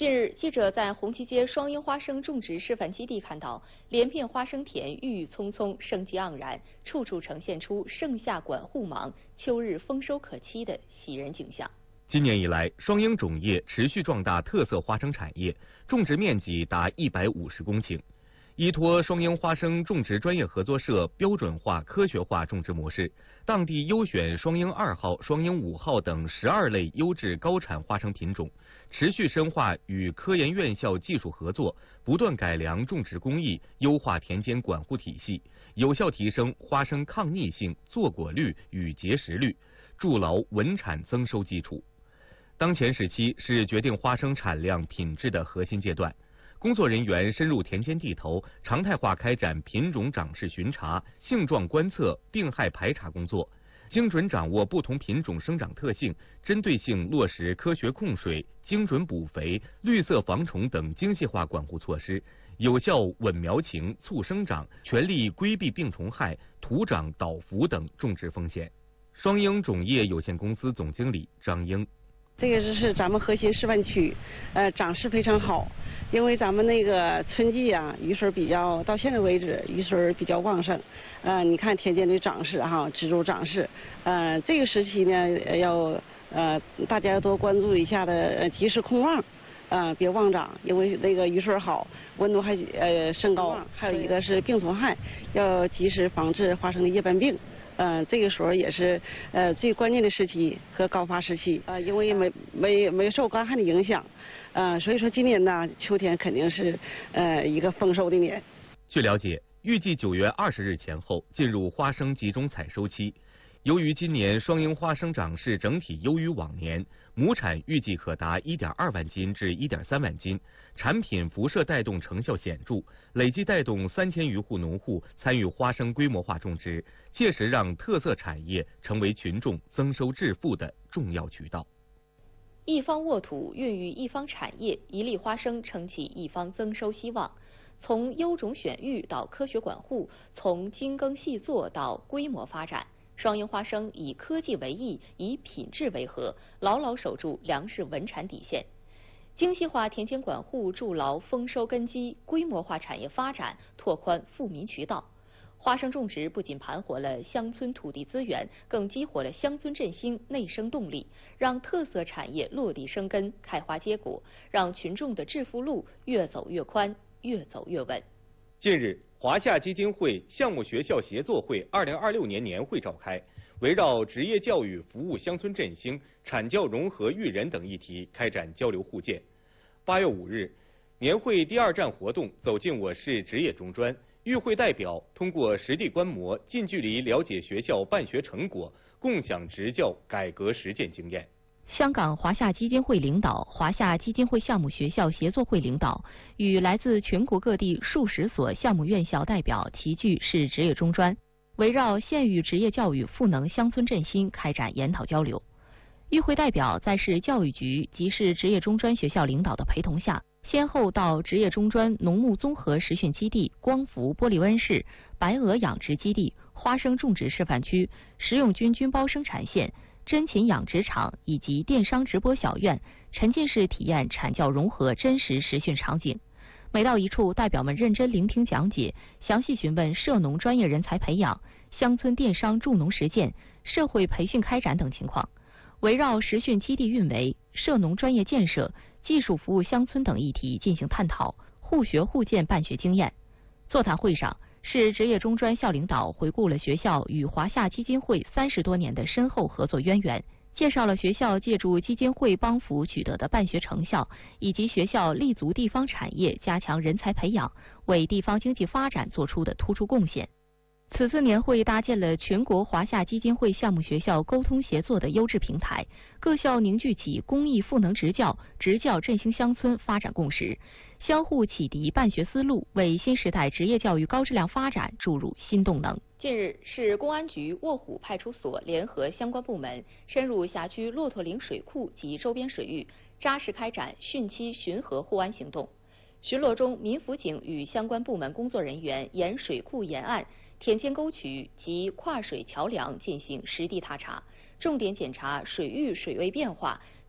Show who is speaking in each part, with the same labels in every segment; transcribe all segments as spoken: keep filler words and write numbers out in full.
Speaker 1: 近日，记者在红旗街双鹰花生种植示范基地看到，连片花生田郁郁葱葱，生机盎然，处处呈现出盛夏管护忙、秋日丰收可期的喜人景象。
Speaker 2: 今年以来，双鹰种业持续壮大特色花生产业，种植面积达一百五十公顷。依托双鹰花生种植专业合作社标准化、科学化种植模式，当地优选双鹰二号、双鹰五号等十二类优质高产花生品种，持续深化与科研院校技术合作，不断改良种植工艺，优化田间管护体系，有效提升花生抗逆性、坐果率与结实率，筑牢稳产增收基础。当前时期是决定花生产量品质的核心阶段。工作人员深入田间地头，常态化开展品种长势巡查、性状观测、病害排查工作，精准掌握不同品种生长特性，针对性落实科学控水、精准补肥、绿色防虫等精细化管护措施，有效稳苗情、促生长，全力规避病虫害、土长倒伏等种植风险。双鹰种业有限公司总经理张英。
Speaker 3: 这个就是咱们核心示范区，呃，长势非常好。因为咱们那个春季啊，雨水比较到现在为止雨水比较旺盛，呃，你看田间的长势哈，植株长势，呃，这个时期呢要呃大家要多关注一下的，呃，及时控旺，呃，别妄长，因为那个雨水好，温度还呃升高，还有一个是病虫害，要及时防治花生的叶斑病。呃，这个时候也是呃最关键的时期和高发时期，呃，因为没没没受干旱的影响，呃，所以说今年呢，秋天肯定是呃一个丰收的年。
Speaker 2: 据了解，预计九月二十日前后进入花生集中采收期。由于今年双鹰花生长势整体优于往年，亩产预计可达一点二万斤至一点三万斤，产品辐射带动成效显著，累计带动三千余户农户参与花生规模化种植，切实让特色产业成为群众增收致富的重要渠道。
Speaker 1: 一方沃土孕育一方产业，一粒花生撑起一方增收希望。从优种选育到科学管护，从精耕细作到规模发展，双鹰花生以科技为翼，以品质为核，牢牢守住粮食稳产底线。精细化田间管护筑牢丰收根基，规模化产业发展拓宽富民渠道。花生种植不仅盘活了乡村土地资源，更激活了乡村振兴内生动力，让特色产业落地生根、开花结果，让群众的致富路越走越宽，越走越稳。
Speaker 2: 近日，华夏基金会项目学校协作会二零二六年年会召开，围绕职业教育服务乡村振兴、产教融合育人等议题开展交流互鉴。八月五日，年会第二站活动走进我市职业中专，与会代表通过实地观摩，近距离了解学校办学成果，共享职教改革实践经验。
Speaker 1: 香港华夏基金会领导、华夏基金会项目学校协作会领导与来自全国各地数十所项目院校代表齐聚市职业中专，围绕县域职业教育赋能乡村振兴开展研讨交流。与会代表在市教育局及市职业中专学校领导的陪同下，先后到职业中专农牧综合实训基地、光伏玻璃温室、白鹅养殖基地、花生种植示范区、食用菌菌包生产线、真禽养殖场以及电商直播小院，沉浸式体验产教融合真实实训场景。每到一处，代表们认真聆听讲解，详细询问涉农专业人才培养、乡村电商助农实践、社会培训开展等情况，围绕实训基地运维、涉农专业建设、技术服务乡村等议题进行探讨，互学互鉴办学经验。座谈会上，市职业中专校领导回顾了学校与华夏基金会三十多年的深厚合作渊源，介绍了学校借助基金会帮扶取得的办学成效，以及学校立足地方产业、加强人才培养，为地方经济发展做出的突出贡献。此次年会搭建了全国华夏基金会项目学校沟通协作的优质平台，各校凝聚起公益赋能职教、职教振兴乡村发展共识，相互启迪办学思路，为新时代职业教育高质量发展注入新动能。近日，市公安局卧虎派出所联合相关部门深入辖区骆驼岭水库及周边水域，扎实开展汛期巡河护安行动。巡逻中，民辅警与相关部门工作人员沿水库沿岸、田间沟渠及跨水桥梁进行实地踏查，重点检查水域水位变化，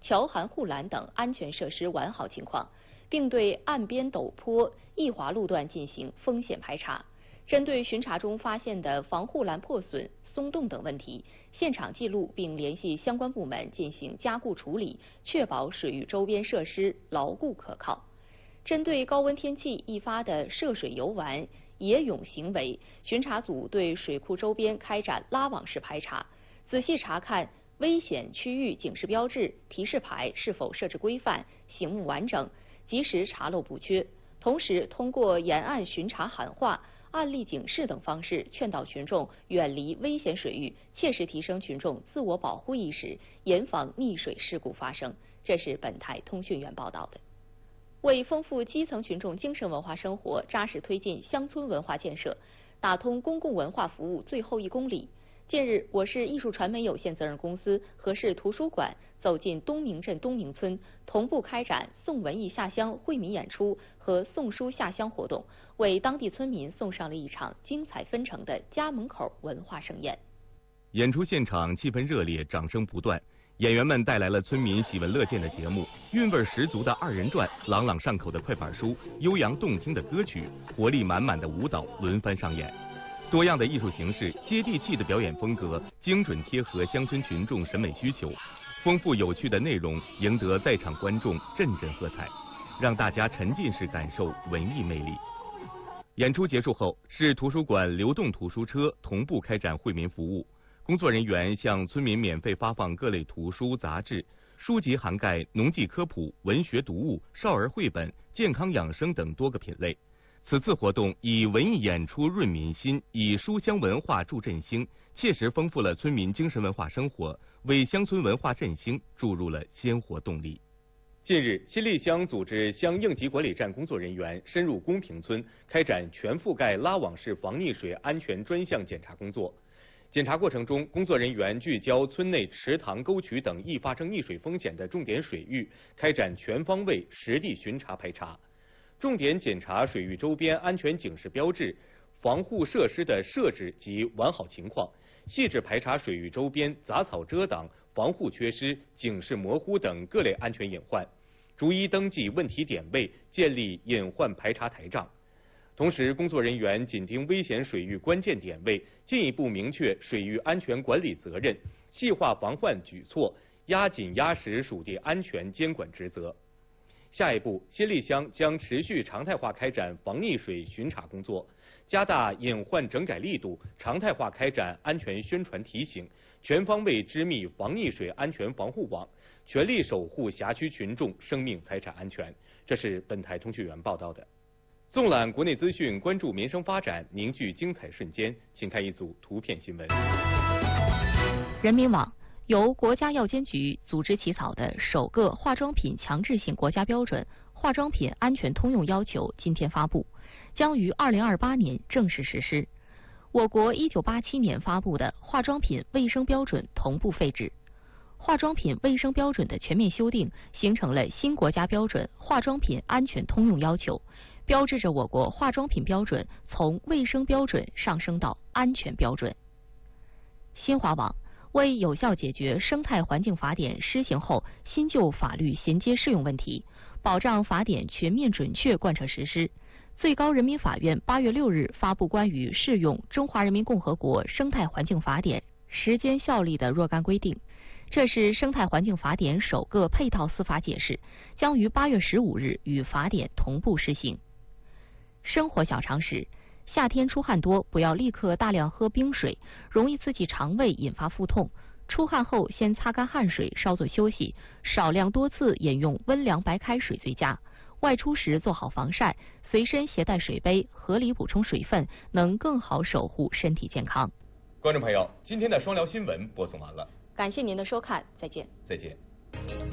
Speaker 1: 桥涵护栏等安全设施完好情况，并对岸边陡坡、易滑路段进行风险排查。针对巡查中发现的防护栏破损、松动等问题，现场记录并联系相关部门进行加固处理，确保水域周边设施牢固可靠。针对高温天气易发的涉水游玩、野泳行为，巡查组对水库周边开展拉网式排查，仔细查看危险区域警示标志、提示牌是否设置规范、醒目完整，及时查漏补缺。同时，通过沿岸巡查喊话、案例警示等方式，劝导群众远离危险水域，切实提升群众自我保护意识，严防溺水事故发生。这是本台通讯员报道的。为丰富基层群众精神文化生活，扎实推进乡村文化建设，打通公共文化服务最后一公里。近日，我市艺术传媒有限责任公司和市图书馆走进东明镇东明村，同步开展送文艺下乡惠民演出和送书下乡活动，为当地村民送上了一场精彩纷呈的家门口文化盛宴。
Speaker 2: 演出现场气氛热烈，掌声不断。演员们带来了村民喜闻乐见的节目，韵味十足的二人转，朗朗上口的快板书，悠扬动听的歌曲，活力满满的舞蹈轮番上演。多样的艺术形式，接地气的表演风格，精准贴合乡村群众审美需求，丰富有趣的内容赢得在场观众阵阵喝彩，让大家沉浸式感受文艺魅力。演出结束后，市图书馆流动图书车同步开展惠民服务。工作人员向村民免费发放各类图书、杂志，书籍涵盖农技科普、文学读物、少儿绘本、健康养生等多个品类。此次活动以文艺演出润民心，以书香文化助振兴，切实丰富了村民精神文化生活，为乡村文化振兴注入了鲜活动力。近日，新立乡组织乡应急管理站工作人员深入公平村，开展全覆盖拉网式防溺水安全专项检查工作。检查过程中，工作人员聚焦村内池塘、沟渠等易发生溺水风险的重点水域，开展全方位实地巡查排查，重点检查水域周边安全警示标志、防护设施的设置及完好情况，细致排查水域周边杂草遮挡、防护缺失、警示模糊等各类安全隐患，逐一登记问题点位，建立隐患排查台账。同时，工作人员紧盯危险水域关键点位，进一步明确水域安全管理责任，细化防范举措，压紧压实属地安全监管职责。下一步，新立乡将持续常态化开展防溺水巡查工作，加大隐患整改力度，常态化开展安全宣传提醒，全方位织密防溺水安全防护网，全力守护辖区群众生命财产安全。这是本台通讯员报道的。纵览国内资讯，关注民生发展，凝聚精彩瞬间，请看一组图片新闻。
Speaker 1: 人民网由国家药监局组织起草的首个化妆品强制性国家标准《化妆品安全通用要求》今天发布，将于二零二八年正式实施。我国一九八七年发布的化妆品卫生标准同步废止。化妆品卫生标准的全面修订，形成了新国家标准《化妆品安全通用要求》，标志着我国化妆品标准从卫生标准上升到安全标准。新华网为有效解决《生态环境法典》施行后新旧法律衔接适用问题，保障法典全面准确贯彻实施，最高人民法院八月六日发布关于适用《中华人民共和国生态环境法典》时间效力的若干规定。这是《生态环境法典》首个配套司法解释，将于八月十五日与法典同步施行。生活小常识：夏天出汗多，不要立刻大量喝冰水，容易刺激肠胃，引发腹痛。出汗后先擦干汗水，稍作休息，少量多次饮用温凉白开水最佳。外出时做好防晒，随身携带水杯，合理补充水分，能更好守护身体健康。
Speaker 2: 观众朋友，今天的双聊新闻播送完了，
Speaker 1: 感谢您的收看，再见。
Speaker 2: 再见。